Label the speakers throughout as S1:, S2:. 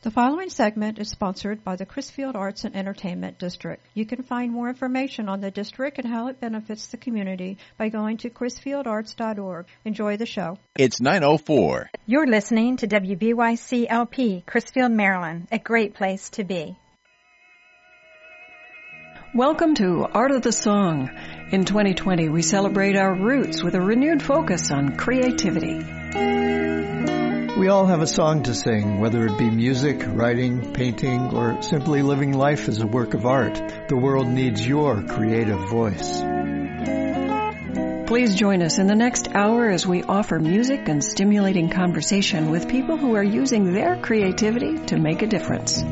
S1: The following segment is sponsored by the Crisfield Arts and Entertainment District. You can find more information on the district and how it benefits the community by going to crisfieldarts.org. Enjoy the show.
S2: It's 9:04.
S3: You're listening to WBYC-LP, Crisfield, Maryland, a great place to be.
S4: Welcome to Art of the Song. In 2020, we celebrate our roots with a renewed focus on creativity.
S5: We all have a song to sing, whether it be music, writing, painting, or simply living life as a work of art. The world needs your creative voice.
S4: Please join us in the next hour as we offer music and stimulating conversation with people who are using their creativity to make a difference.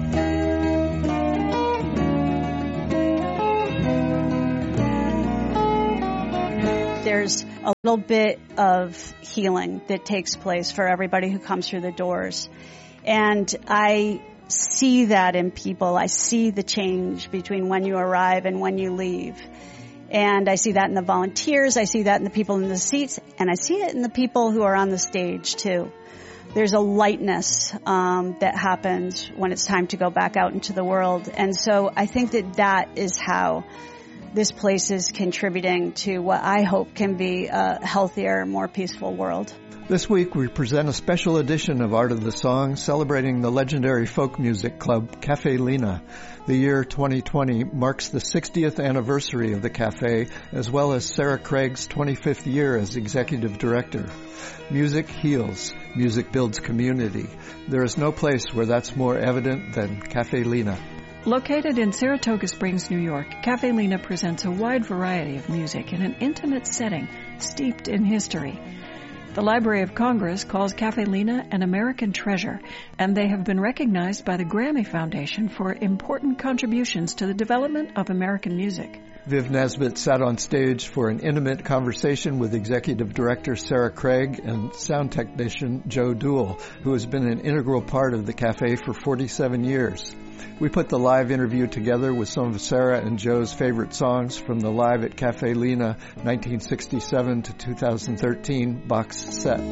S6: There's a little bit of healing that takes place for everybody who comes through the doors. And I see that in people. I see the change between when you arrive and when you leave. And I see that in the volunteers. I see that in the people in the seats. And I see it in the people who are on the stage, too. There's a lightness that happens when it's time to go back out into the world. And so I think that is how this place is contributing to what I hope can be a healthier, more peaceful world.
S5: This week we present a special edition of Art of the Song celebrating the legendary folk music club Cafe Lena. The year 2020 marks the 60th anniversary of the cafe, as well as Sarah Craig's 25th year as executive director. Music heals. Music builds community. There is no place where that's more evident than Cafe Lena.
S4: Located in Saratoga Springs, New York, Cafe Lena presents a wide variety of music in an intimate setting steeped in history. The Library of Congress calls Cafe Lena an American treasure, and they have been recognized by the Grammy Foundation for important contributions to the development of American music.
S5: Viv Nesbitt sat on stage for an intimate conversation with Executive Director Sarah Craig and sound technician Joe Duell, who has been an integral part of the cafe for 47 years. We put the live interview together with some of Sarah and Joe's favorite songs from the Live at Cafe Lena 1967 to 2013 box set.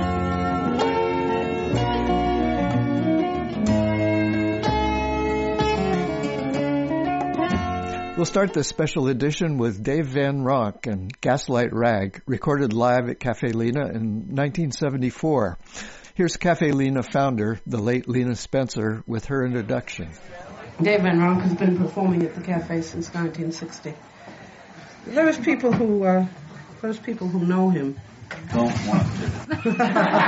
S5: We'll start this special edition with Dave Van Ronk and Gaslight Rag, recorded live at Cafe Lena in 1974. Here's Cafe Lena founder, the late Lena Spencer, with her introduction.
S7: Dave Van Ronk has been performing at the cafe since 1960. There's people who know him.
S8: Don't want to.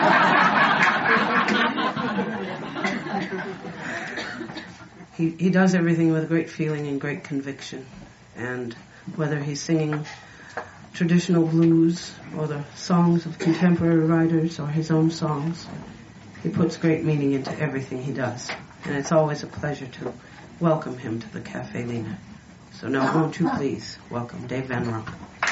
S7: He does everything with great feeling and great conviction. And whether he's singing traditional blues or the songs of contemporary writers or his own songs, he puts great meaning into everything he does. And it's always a pleasure to welcome him to the Cafe Lena. So now won't you please welcome Dave Van Ronk.